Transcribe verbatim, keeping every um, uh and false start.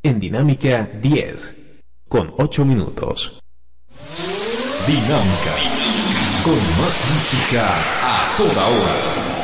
en Dinámica diez, con ocho minutos. Dinámica, con más música a toda hora.